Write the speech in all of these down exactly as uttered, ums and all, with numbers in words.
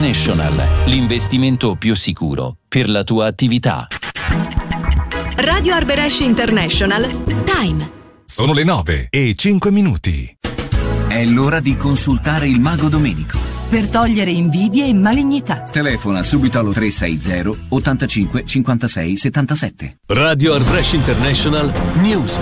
International, l'investimento più sicuro per la tua attività. Radio Arberesh International Time. Sono le nove e cinque minuti. È l'ora di consultare il mago Domenico. Per togliere invidie e malignità. Telefona subito allo tre sei zero ottantacinque cinquantasei settantasette. Radio Arberesh International News.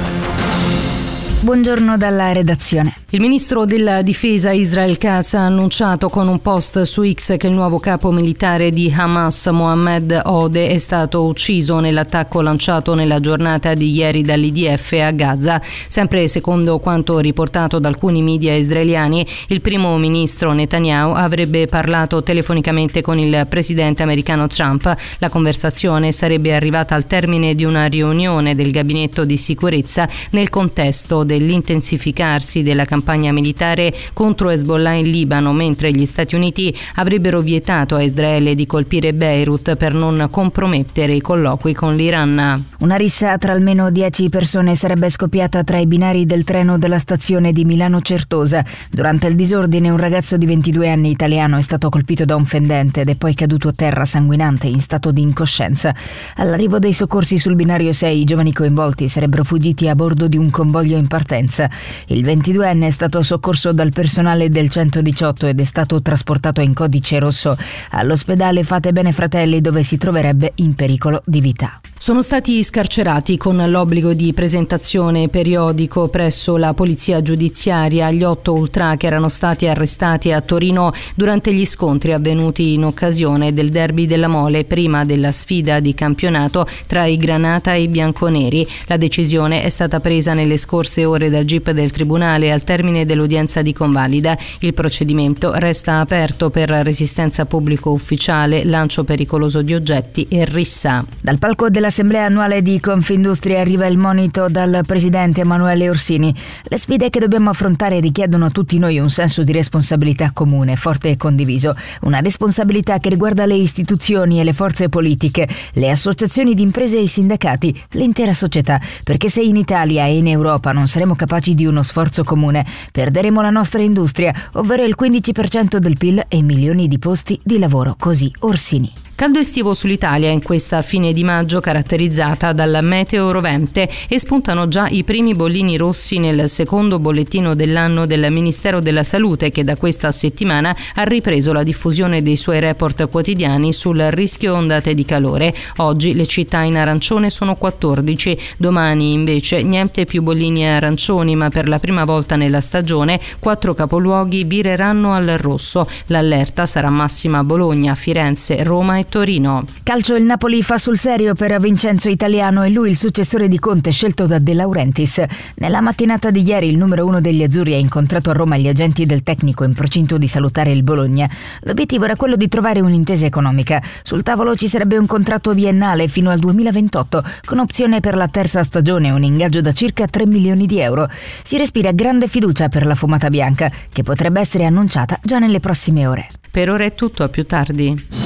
Buongiorno dalla redazione. Il ministro della difesa Israel Katz ha annunciato con un post su X che il nuovo capo militare di Hamas, Mohammed Ode, è stato ucciso nell'attacco lanciato nella giornata di ieri dall'I D F a Gaza. Sempre secondo quanto riportato da alcuni media israeliani, il primo ministro Netanyahu avrebbe parlato telefonicamente con il presidente americano Trump. La conversazione sarebbe arrivata al termine di una riunione del gabinetto di sicurezza nel contesto dell'intensificarsi della campagna militare contro Hezbollah in Libano, mentre gli Stati Uniti avrebbero vietato a Israele di colpire Beirut per non compromettere i colloqui con l'Iran. Una rissa tra almeno dieci persone sarebbe scoppiata tra i binari del treno della stazione di Milano Certosa. Durante il disordine un ragazzo di ventidue anni italiano è stato colpito da un fendente ed è poi caduto a terra sanguinante in stato di incoscienza. All'arrivo dei soccorsi sul binario sei, i giovani coinvolti sarebbero fuggiti a bordo di un convoglio in partenza. Il ventiduenne è stato soccorso dal personale del centodiciotto ed è stato trasportato in codice rosso all'ospedale Fate Bene Fratelli, dove si troverebbe in pericolo di vita. Sono stati scarcerati con l'obbligo di presentazione periodico presso la polizia giudiziaria gli otto ultra che erano stati arrestati a Torino durante gli scontri avvenuti in occasione del derby della Mole prima della sfida di campionato tra i Granata e i bianconeri. La decisione è stata presa nelle scorse ore dal G I P del Tribunale al termine dell'udienza di convalida. Il procedimento resta aperto per resistenza pubblico ufficiale, lancio pericoloso di oggetti e rissa. Dal palco dell'Assemblea annuale di Confindustria arriva il monito dal presidente Emanuele Orsini. Le sfide che dobbiamo affrontare richiedono a tutti noi un senso di responsabilità comune, forte e condiviso. Una responsabilità che riguarda le istituzioni e le forze politiche, le associazioni di imprese e i sindacati, l'intera società. Perché se in Italia e in Europa non saremo capaci di uno sforzo comune, perderemo la nostra industria, ovvero il quindici per cento del P I L e milioni di posti di lavoro. Così Orsini. Caldo estivo sull'Italia in questa fine di maggio caratterizzata dal meteo rovente e spuntano già i primi bollini rossi nel secondo bollettino dell'anno del Ministero della Salute, che da questa settimana ha ripreso la diffusione dei suoi report quotidiani sul rischio ondate di calore. Oggi le città in arancione sono quattordici, domani invece niente più bollini arancioni, ma per la prima volta nella stagione quattro capoluoghi vireranno al rosso. L'allerta sarà massima a Bologna, Firenze, Roma e Torino. Calcio, il Napoli fa sul serio per Vincenzo Italiano e lui il successore di Conte scelto da De Laurentiis. Nella mattinata di ieri il numero uno degli azzurri ha incontrato a Roma gli agenti del tecnico in procinto di salutare il Bologna. L'obiettivo era quello di trovare un'intesa economica. Sul tavolo ci sarebbe un contratto biennale fino al duemilaventotto con opzione per la terza stagione e un ingaggio da circa tre milioni di euro. Si respira grande fiducia per la fumata bianca, che potrebbe essere annunciata già nelle prossime ore. Per ora è tutto, a più tardi.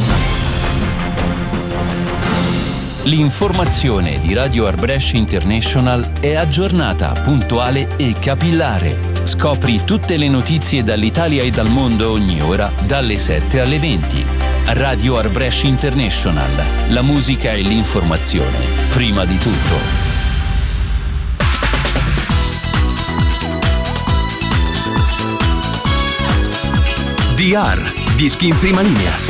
L'informazione di Radio Arberesh International è aggiornata, puntuale e capillare. Scopri tutte le notizie dall'Italia e dal mondo ogni ora, dalle sette alle venti. Radio Arberesh International. La musica e l'informazione, prima di tutto. D R, dischi in prima linea.